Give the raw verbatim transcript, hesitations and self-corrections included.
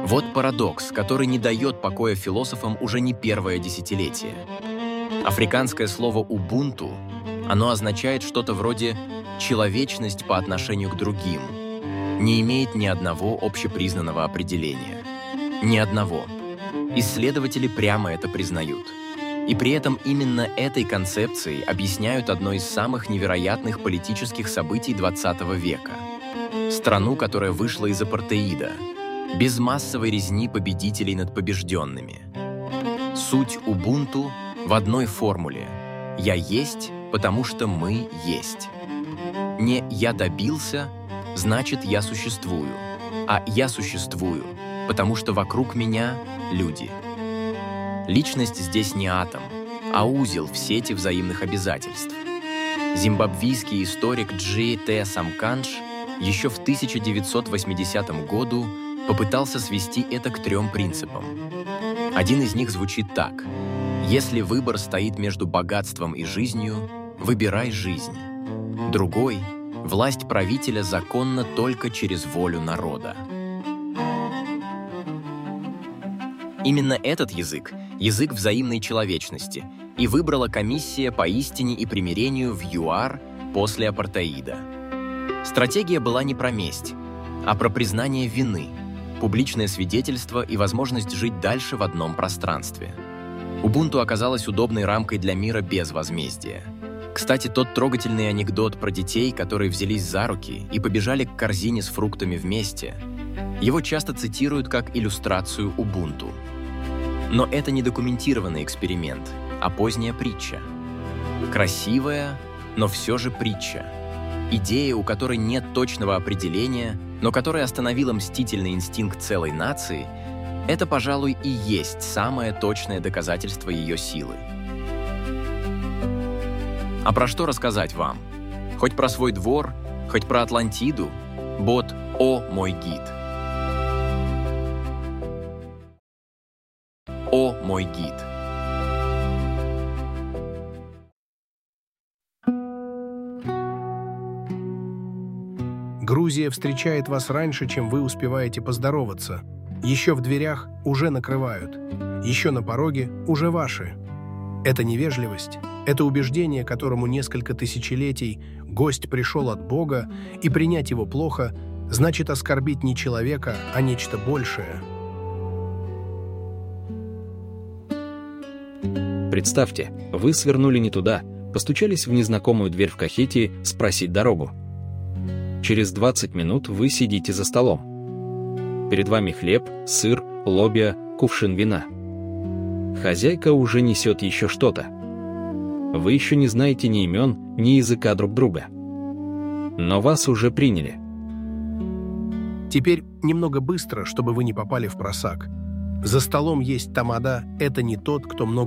Вот парадокс, который не дает покоя философам уже не первое десятилетие. Африканское слово «убунту», оно означает что-то вроде «человечность по отношению к другим», не имеет ни одного общепризнанного определения. Ни одного. Исследователи прямо это признают. И при этом именно этой концепцией объясняют одно из самых невероятных политических событий двадцатого века. Страну, которая вышла из апартеида, без массовой резни победителей над побежденными. Суть убунту в одной формуле: «Я есть, потому что мы есть». Не «я добился», значит «я существую», а «я существую», потому что вокруг меня люди. Личность здесь не атом, а узел в сети взаимных обязательств. Зимбабвийский историк Джи Т. Самкандж еще в тысяча девятьсот восьмидесятом году попытался свести это к трем принципам. Один из них звучит так: «Если выбор стоит между богатством и жизнью, выбирай жизнь». Другой – «Власть правителя законна только через волю народа». Именно этот язык – язык взаимной человечности, и выбрала комиссия по истине и примирению в ЮАР после апартеида. Стратегия была не про месть, а про признание вины, публичное свидетельство и возможность жить дальше в одном пространстве. Убунту оказалась удобной рамкой для мира без возмездия. Кстати, тот трогательный анекдот про детей, которые взялись за руки и побежали к корзине с фруктами вместе, его часто цитируют как иллюстрацию убунту. Но это не документированный эксперимент, а поздняя притча. Красивая, но все же притча. Идея, у которой нет точного определения, но которая остановила мстительный инстинкт целой нации, это, пожалуй, и есть самое точное доказательство ее силы. А про что рассказать вам? Хоть про свой двор, хоть про Атлантиду, бот «О, мой гид». «О, мой гид». Грузия встречает вас раньше, чем вы успеваете поздороваться. Еще в дверях уже накрывают. Еще на пороге уже ваши. Это невежливость, это убеждение, которому несколько тысячелетий гость пришел от Бога, и принять его плохо значит оскорбить не человека, а нечто большее. Представьте, вы свернули не туда, постучались в незнакомую дверь в Кахетии спросить дорогу. Через двадцать минут вы сидите за столом. Перед вами хлеб, сыр, лобиа, кувшин вина. Хозяйка уже несет еще что-то. Вы еще не знаете ни имен, ни языка друг друга. Но вас уже приняли. Теперь немного быстро, чтобы вы не попали в просак. За столом есть тамада, это не тот, кто много